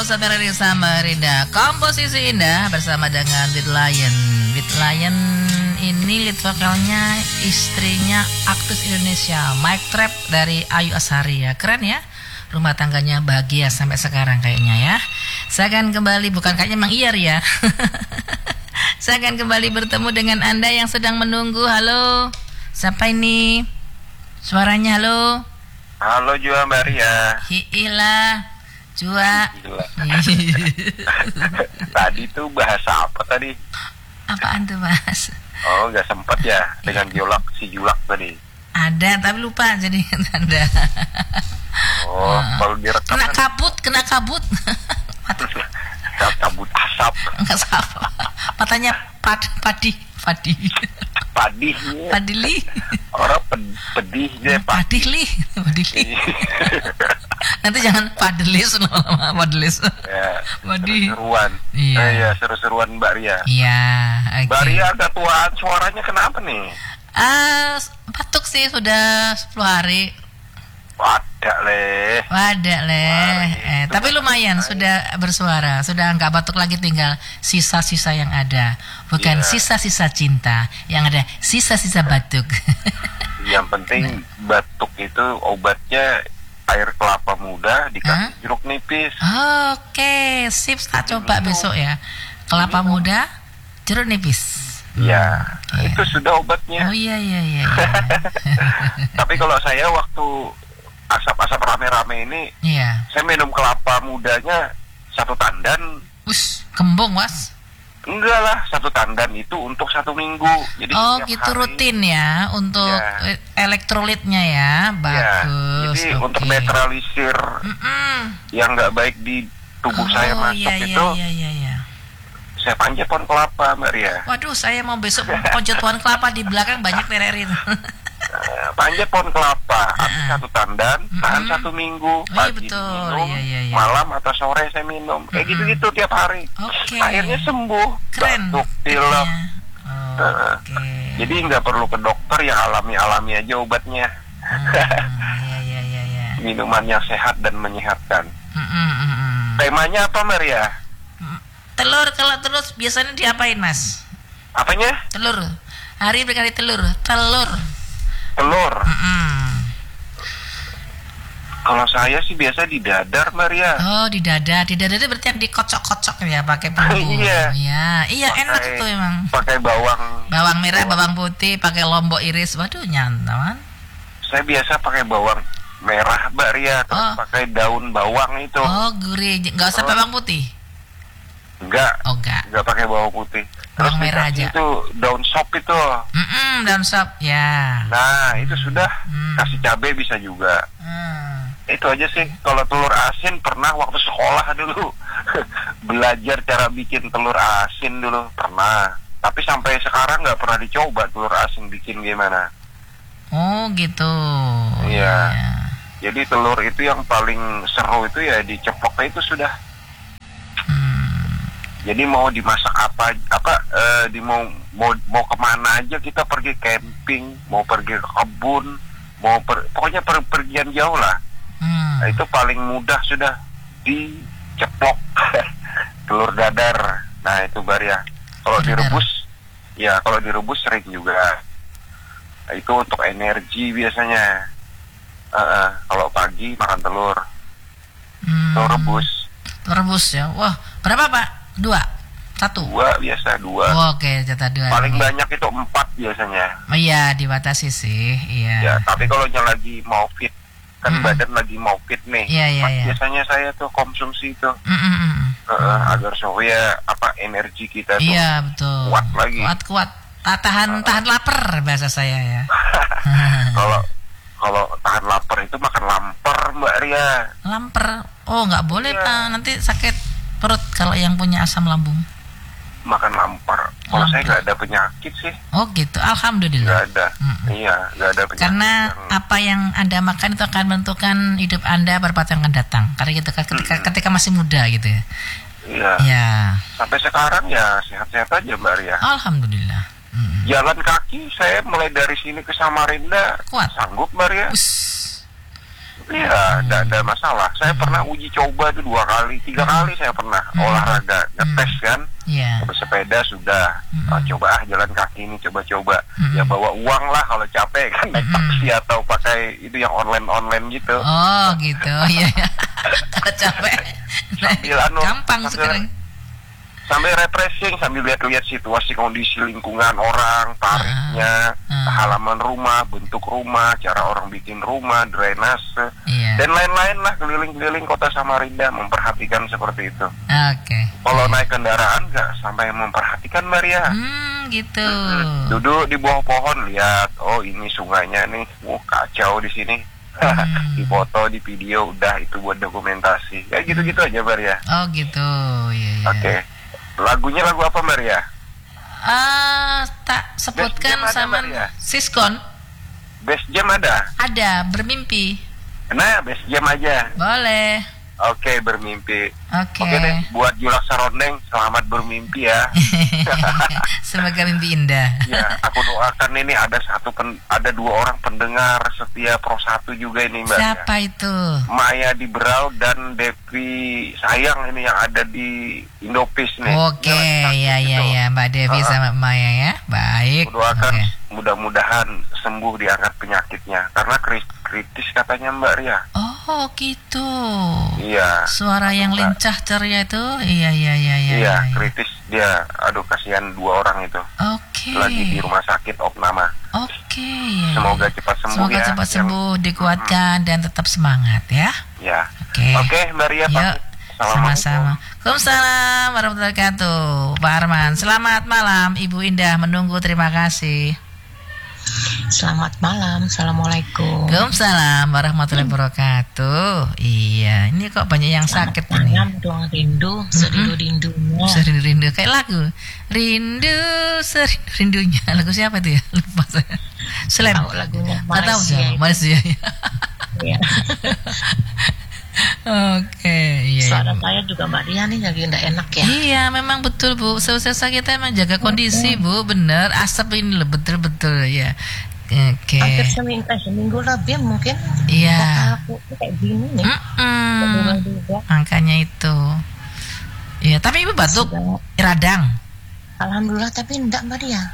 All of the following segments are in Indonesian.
Saudara di Samarinda, komposisi indah bersama dengan With Lion. With Lion ini lead vokalnya istrinya aktris Indonesia Mike Trap dari Ayu Asari ya. Keren ya. Rumah tangganya bahagia sampai sekarang kayaknya ya. Saya akan kembali, bukan kayaknya emang iya ya. Saya akan kembali bertemu dengan Anda yang sedang menunggu. Halo, siapa ini? Suaranya halo. Halo Jua Mbak Ria. Hiilah Jua. Tadi tuh bahasa apa tadi? Apaan tuh Mas? Oh nggak sempet ya dengan si Julak tadi. Ada tapi lupa jadi ada. Oh kalau direkam kena kabut. kabut asap. Enggak salah. Matanya padi. Padili. Orang pedih deh Padili. Nanti jangan padelis lama padelis. Ya, Padi. Seru-seruan. Iya. Seru-seruan Mbak Ria. Iya, okay. Mbak Ria agak tuaan, suaranya kenapa nih? Batuk sih sudah 10 hari. Wadah leh. Tapi lumayan sudah bersuara, sudah enggak batuk lagi, tinggal sisa-sisa yang ada. Bukan sisa-sisa cinta, yang ada sisa-sisa batuk. Yang penting batuk itu obatnya air kelapa muda dikasih jeruk nipis. Oke, sip, tak coba besok ya. Kelapa muda, jeruk nipis. Ya, itu sudah obatnya. Oh iya. Tapi kalau saya waktu asap-asap rame-rame ini, saya minum kelapa mudanya 1 tandan. Kembung mas? Enggak lah, 1 tandan itu untuk 1 minggu. Jadi gitu hari, rutin ya untuk elektrolitnya ya, bagus. Jadi untuk netralisir yang nggak baik di tubuh saya masuk Iya. Saya panjat pohon kelapa Mbak Ria. Waduh, saya mau besok panjat pohon kelapa, di belakang banyak tererit. Panjat pohon kelapa, habis 1 tandan, tahan 1 minggu, pagi minum, malam atau sore saya minum, kayak gitu-gitu tiap hari. Akhirnya sembuh, batuk, pilek. Jadi nggak perlu ke dokter, yang alami aja obatnya. Minuman yang sehat dan menyehatkan. Temanya apa Maria? Telur, kalau terus biasanya diapain mas? Apanya? Telur, hari berkali telur. Kalau saya sih biasa di dadar Maria. Oh di dada itu berarti yang dikocok-kocok ya pakai bumbu. Iya enak itu emang. Pakai bawang merah, bawang putih, pakai lombok iris. Waduh nyantai. Saya biasa pakai bawang merah Maria, terus pakai daun bawang itu. Oh gurih, nggak usah bawang putih. Enggak pakai bawang putih. Terus bawang merah aja. Itu daun sop itu. Daun sop ya. Nah itu sudah kasih cabai bisa juga. Itu aja sih. Kalau telur asin pernah waktu sekolah dulu belajar cara bikin telur asin dulu pernah. Tapi sampai sekarang nggak pernah dicoba telur asin bikin gimana. Oh gitu. Iya. Jadi telur itu yang paling seru itu ya diceplok itu sudah. Jadi mau dimasak mau kemana aja kita pergi camping, mau pergi ke kebun, pokoknya pergian jauh lah. Nah, itu paling mudah sudah diceplok telur dadar. Nah itu Baria. Kalau direbus sering juga. Nah, itu untuk energi biasanya. Kalau pagi makan telur. Telur rebus ya. Wah berapa Pak? 2? 1? 2 biasa 2. Oke, jatah 2. Paling banyak itu 4 biasanya. Iya, dibatasi sih. Iya. Ya, tapi kalau lagi mau fit, kan badan lagi mau fit nih. Iya. Biasanya saya tuh konsumsi itu. Agar supaya energi kita tuh betul. Kuat lagi. Kuat. Tahan lapar bahasa saya ya. Kalau tahan lapar itu makan lamper Mbak Ria. Lamper. Oh, nggak boleh Pak. Nanti sakit perut kalau yang punya asam lambung. Makan lamper. Kalau saya nggak ada penyakit sih. Oh gitu, alhamdulillah. Nggak ada. Iya, nggak ada penyakit. Karena apa yang Anda makan itu akan menentukan hidup Anda pada yang akan datang. Karena gitu ketika masih muda gitu ya. Iya. Ya. Sampai sekarang ya sehat-sehat aja Mbak Ria. Alhamdulillah. Jalan kaki saya mulai dari sini ke Samarinda kuat. Sanggup Mbak Ria. Iya, tidak ada masalah. Saya pernah uji coba itu 2 kali, 3 kali saya pernah olahraga, ngetes kan. Bersepeda sudah, coba jalan kaki ini, coba-coba. Ya bawa uang lah kalau capek kan, naik taksi atau pakai itu yang online gitu. Oh gitu, iya. Capek. Sambil gampang sekarang. Sambil refreshing, sambil lihat-lihat situasi kondisi lingkungan orang, tariknya, halaman rumah, bentuk rumah, cara orang bikin rumah, drainase, dan lain-lain lah, keliling-keliling kota Samarinda, memperhatikan seperti itu. Kalau naik kendaraan nggak sampai memperhatikan, Maria. Gitu. Duduk di bawah pohon, lihat, oh ini sungainya nih, kacau di sini. Di foto, di video, udah itu buat dokumentasi. Ya gitu-gitu aja, Maria. Oh gitu, iya. Oke. Lagunya lagu apa, Maria? Tak sebutkan sama Siskon. Best Jam ada? Ada, Bermimpi. Nah, Best Jam aja. Boleh. Oke, Bermimpi. Oke deh, buat Julak Sarondeng, selamat bermimpi ya. Semoga mimpi indah. Ya, aku doakan ini ada 2 orang pendengar setia Pro 1 juga ini, Mbak. Siapa itu? Maya di Berau dan Devi Sayang ini yang ada di Indopis nih. Oke, ya, Mbak Devi sama Maya ya. Baik. Aku doakan mudah-mudahan sembuh, diangkat penyakitnya karena kritis katanya, Mbak Ria. Oh gitu. Iya. Suara yang lincah ceria itu. Iya. Iya, kritis dia. Aduh, kasihan 2 orang itu. Oke. Lagi di rumah sakit Opnama. Oke. Semoga cepat sembuh. Semoga cepat sembuh, dikuatkan dan tetap semangat ya. Ya. Oke, Mbak Ria. Yuk, sama-sama. Waalaikumsalam warahmatullahi wabarakatuh. Pak Arman, selamat malam. Ibu Indah menunggu, terima kasih. Selamat malam, assalamualaikum. Waalaikumsalam warahmatullahi wabarakatuh. Iya, ini kok banyak yang sakit ini. Malam, doang rindu, serindu-rindunya. Serindu-rindu kayak lagu. Rindu, serindu-rindunya. Lagu siapa itu ya? Lupa saya. Slam. Tahu lagunya Malaysia. Malaysia. Iya. Oke, iya. Suara saya juga Mbak Dia nih lagi tidak enak ya. Iya, memang betul Bu. Selesai kita emang jaga kondisi Bu, bener. Asap ini loh betul-betul ya. Oke. Hampir seminggu lebih mungkin. Iya. Aku kayak gini nih. Makanya itu. Iya, tapi Ibu batuk, radang. Alhamdulillah, tapi enggak Mbak Dia.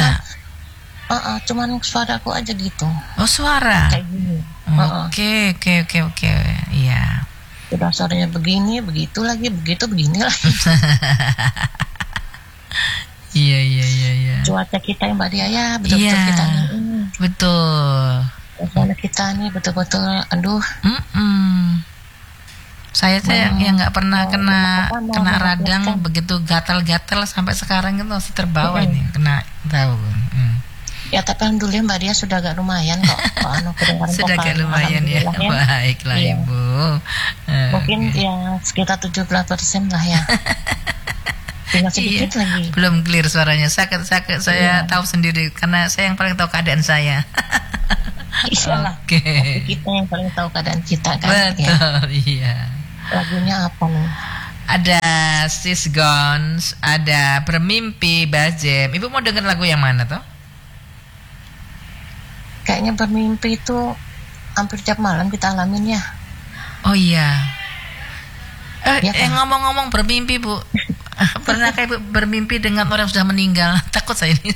Cuman suaraku aja gitu. Oh, suara. Kayak gini. Oke. Iya. Udah suaranya begini, begitu lagi, begini lagi. Iya. Cuaca kita yang Mbak Dia ya, betul-betul kita nih. Betul. Suasana kita nih betul-betul, aduh. Saya yang nggak pernah kena radang begitu gatal-gatal sampai sekarang itu masih terbawa ini kena tahu. Ya tapi alhamdulillah Mbak Dia sudah agak lumayan kok. Sudah agak lumayan ya. Baiklah Ibu. Mungkin ya sekitar 17% lah ya. Tinggal sedikit lagi. Belum clear suaranya. Sakit saya tahu sendiri karena saya yang paling tahu keadaan saya. Iyalah. Tapi kita yang paling tahu keadaan kita kan. Betul, iya. Lagunya apa nih? Ada Sis Gons, ada Bermimpi, Bajem. Ibu mau dengar lagu yang mana tuh? Kayaknya bermimpi itu hampir tiap malam kita alamin ya. Oh iya. Ngomong-ngomong bermimpi Bu, pernah kayak bermimpi dengan orang yang sudah meninggal? Takut saya ini.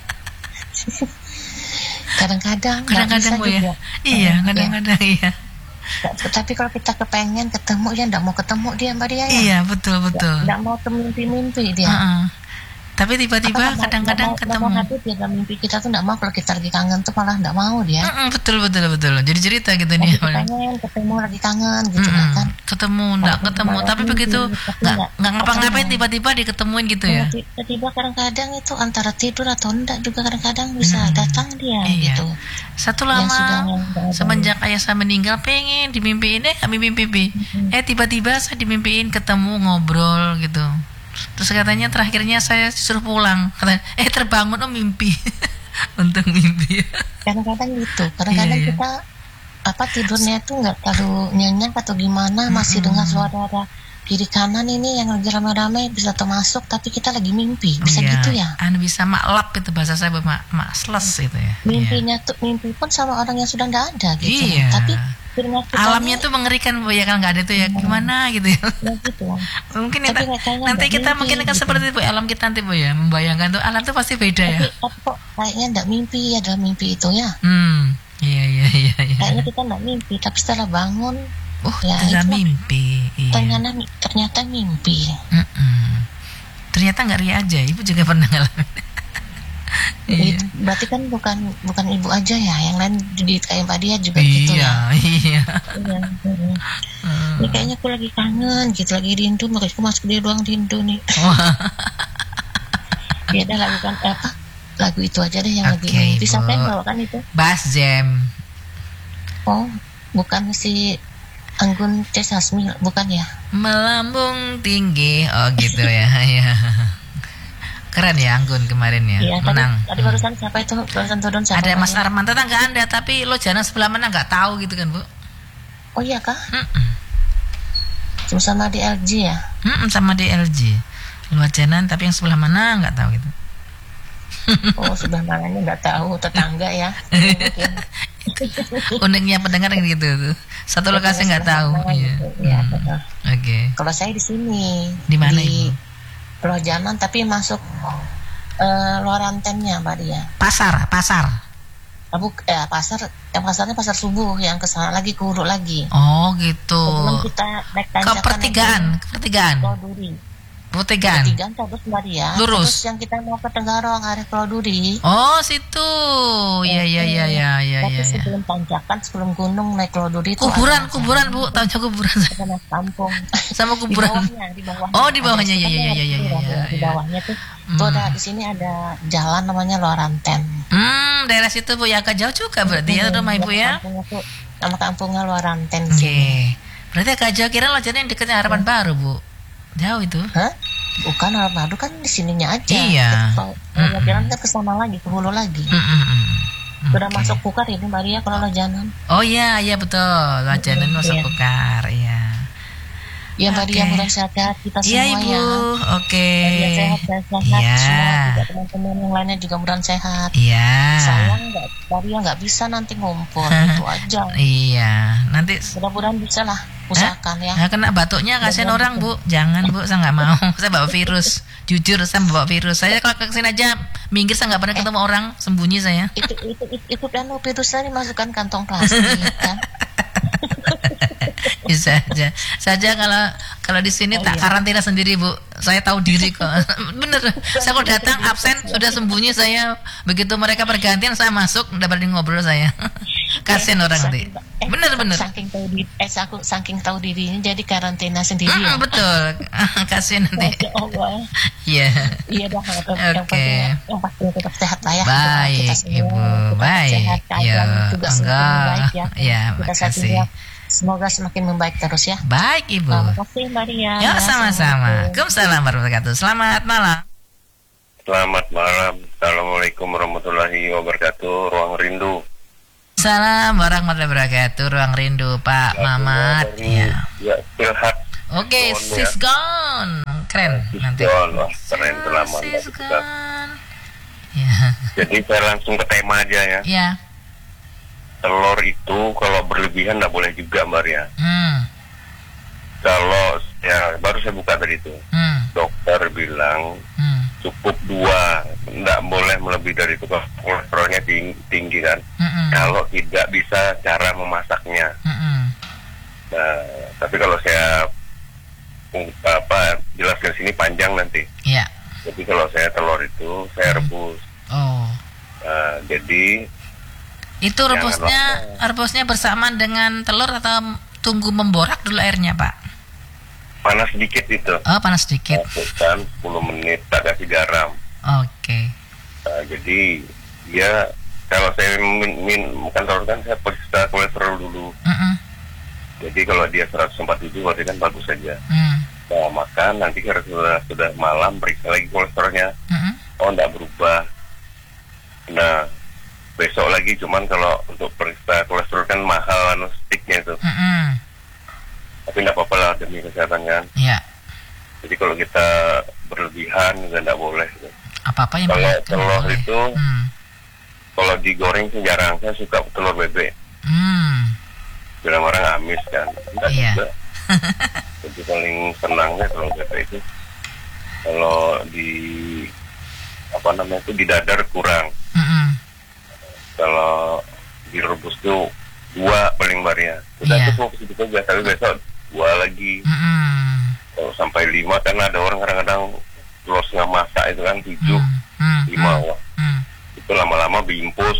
Kadang-kadang Bu ya. Iya, kadang-kadang iya. Tapi kalau kita kepengen ketemu ya nggak mau ketemu dia Mbak Dia ya. Iya betul. Nggak mau mimpi dia. Tapi tiba-tiba kadang-kadang ketemu. Dia dalam mimpi kita tuh nggak mau, kalau kita lagi kangen tuh malah nggak mau dia. Betul. Jadi cerita gitu nih. Pengen ketemu lagi kangen gitu kan. Ketemu. Tapi begitu nggak ngapa-ngapain tiba-tiba diketemuin gitu ya. Tiba-tiba kadang-kadang itu antara tidur atau enggak juga kadang-kadang bisa datang dia gitu. Satu lama semenjak ayah saya meninggal pengen dimimpiin mimpi. Tiba-tiba saya dimimpiin ketemu ngobrol gitu. Terus katanya terakhirnya saya disuruh pulang. Katanya, terbangun mimpi. Untung mimpi. Kadang-kadang gitu. Kadang-kadang kita tidurnya itu nggak terlalu nyenyak atau gimana, masih dengar suara kiri kanan ini yang lagi ramai-ramai bisa termasuk, tapi kita lagi mimpi. Bisa gitu ya? Bisa maklap itu bahasa saya, maksles itu ya. Mimpinya tuh mimpi pun sama orang yang sudah nggak ada gitu. Tapi alamnya tuh mengerikan Bu ya, kalau nggak ada tuh ya gimana gitu ya. Gitu. Mungkin nanti kita mungkin akan seperti Bu alam kita nanti Bu ya, membayangkan tuh alam tuh pasti beda ya. Tapi kok kayaknya nggak mimpi, adalah mimpi itu ya. Iya. Kayaknya kita nggak mimpi, tapi setelah bangun, ya mimpi. Iya. Ternyata mimpi. Ternyata nggak ria aja, Ibu juga pernah ngalamin. Iya. Berarti kan bukan Ibu aja ya, yang lain di kayak Mbak Dia juga gitu ya. Iya. Ini kayaknya aku lagi kangen gitu, lagi rindu, makanya aku masuk di ruang rindu nih. Ya udah lakukan lagu itu aja deh yang lagi mimpi. Siapa yang bawakan itu? Bass Jam. Oh, bukan si Anggun C. Sasmi, bukan ya? Melambung tinggi, gitu ya. Iya. Keren ya Anggun kemarin ya, menang. Tadi barusan siapa itu? Barusan turun siapa? Ada Mas Arman, tetangga Anda, tapi lo jangan sebelah mana nggak tahu gitu kan Bu? Oh iya kah? Sama di LG ya? Sama di LG. Lo jalan tapi yang sebelah mana nggak tahu gitu. Oh sebelah mananya nggak tahu, tetangga ya. Uniknya pendengar gitu tuh. Satu lokasi nggak tahu. Iya. Oke. Kalau saya di sini. Di mana Ibu? Loh Janan tapi masuk luar antennya Mbak Dia. Pasar. Pasar. Yang pasarnya pasar subuh, yang kesana lagi ke Hulu lagi. Oh gitu. Sebelum kita naik tanjakan ke pertigaan. Pertigaan terus Mbak Dia. Lurus. Terus yang kita mau ke Tenggarong arah Keloduri. Oh situ. Iya. Tapi sebelum tanjakan, sebelum gunung naik Keloduri itu kuburan Bu, tanjak kuburan. Sama kampung. Sama kuburan. Di bawahnya. Oh di bawahnya ya. Di bawahnya tuh. Tuh ada di sini ada jalan namanya Luar Anten. Daerah situ Bu ya, agak jauh juga berarti ya rumah Ibu ya. Nama kampungnya Luar Anten. Berarti agak jauh, kira loh jadi yang dekatnya Harapan Baru Bu. Jauh itu? Hah? Bukan, Harapan Baru kan di sininya aja. Iya. Jalan ke kesana lagi, ke Hulu lagi. Sudah masuk Pukar ini Maria kalau Lajanan. Oh iya betul. Lajanan masuk Pukar, iya. Ya Mbak Dia mudah sehat kita semua ya. Iya Ibu, oke. Sehat semua juga teman-teman yang lainnya juga mudah sehat. Iya. Sayang Mbak Dia nggak bisa nanti ngumpul itu aja. Iya, nanti mudah-mudahan bisa lah, usahakan ya. Nah, kena batuknya kasihan orang Bu, jangan Bu, saya nggak mau. Saya bawa virus, jujur saya bawa virus. Saya kalau kesini aja minggir saya nggak pernah ketemu orang, sembunyi saya. Itu kan virusnya dimasukkan kantong plastik kan. Bisa aja. Saja kalau di sini tak karantina sendiri Bu. Saya tahu diri kok. Bener. Saya kalau datang absen sudah sembunyi saya. Begitu mereka pergantian saya masuk udah pada ngobrol saya. Kasian orang nanti. Bener. Saking tahu dirinya jadi karantina sendiri. Betul. Kasian nanti. Iya. Iya dah. Yang pasti tetap sehat lah ya. Baik Ibu. Baik. Ya. Enggak. Ya. Makasih. Semoga semakin membaik terus ya. Baik Ibu. Terima kasih Maria. Ya sama-sama. Waalaikumsalam warahmatullahi wabarakatuh. Selamat malam. Selamat malam. Assalamualaikum warahmatullahi wabarakatuh. Ruang Rindu. Salam warahmatullahi wabarakatuh. Ruang Rindu Pak Mamat. Ya Silhat. Oke, sis gone. Keren. Nanti. Keren selama. Ya. Jadi saya langsung ke tema aja ya. Ya. Telur itu kalau berlebihan nggak boleh juga Mbak Ria. Kalau ya baru saya buka tadi itu, dokter bilang cukup 2, nggak boleh melebihi dari itu. Kolesterolnya tinggi kan. Kalau tidak bisa cara memasaknya. Nah, tapi kalau saya jelaskan sini panjang nanti. Iya. Jadi kalau saya telur itu saya rebus. Jadi itu rebusnya bersamaan dengan telur atau tunggu memborak dulu airnya Pak? Panas sedikit itu. Oh panas sedikit. Masukkan 10 menit, tak kasih garam. Oke. Nah, jadi ya kalau saya makan telur kan saya periksa kolesterol dulu. Jadi kalau dia 147 berarti kan bagus saja. Nah makan nanti kalau sudah malam periksa lagi kolesterolnya. Oh enggak berubah. Nah besok lagi, cuman kalau untuk periksa kolesterol kan mahal sticknya itu. Tapi nggak apa-apa lah demi kesehatan kan. Iya. Jadi kalau kita berlebihan juga nggak boleh. Apa-apa yang kalau telur itu kalau digoreng jarang, saya suka telur bebek. bilang orang amis kan, enggak juga. Jadi paling senangnya kalau beta itu kalau di di dadar kurang. Kalau direbus tuh 2 paling Maria. Udah cukup segitu aja, tapi besok 2 lagi. Kalau sampai 5 kan ada orang kadang-kadang terus nggak masak itu kan 7, 5 itu lama-lama bimpus.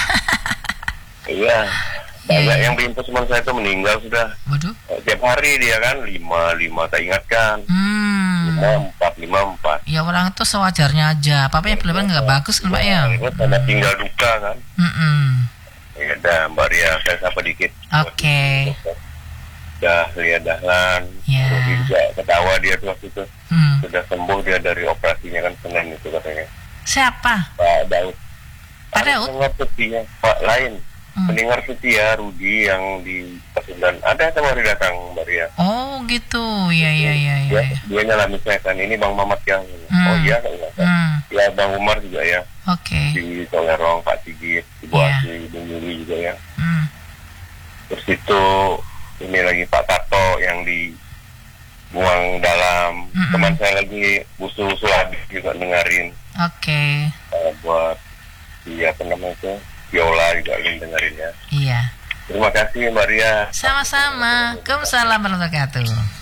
Iya, banyak yang bimpus teman saya itu meninggal sudah. Waduh. Tiap hari dia kan 5 tak ingat kan. 5, 4. Ya orang itu sewajarnya aja. Apa-apa yang berlebihan nggak bagus kan Pak ya? Karena tinggal duka kan. Ya udah Mbak Ria, saya sapa dikit. Oke. Dah lihat dahlan. Juga ketawa dia tuh waktu itu. Sudah sembuh dia dari operasinya kan Senin itu katanya. Siapa? Pak Daud. Pak Daud? Pendengar setia, Pak lain. Pendengar setia Rudi yang di Pasundan. Ada yang hari datang Mbak Ria. Oh gitu, iya. Dia nyalamin saya kan, ini Bang Mamat yang. Oh iya, ya Bang Umar juga ya. Oke. Di Tolerong, Pak Sigit, Ibu Asli, Bung Yuli juga ya. Terus itu ini lagi Pak Tato yang dibuang dalam. Teman saya lagi busu-busu habis juga dengerin. Oke. Buat Viola juga lagi dengerin ya. Iya. Terima kasih Mbak Ria. Sama-sama. Waalaikumsalam warahmatullahi wabarakatuh.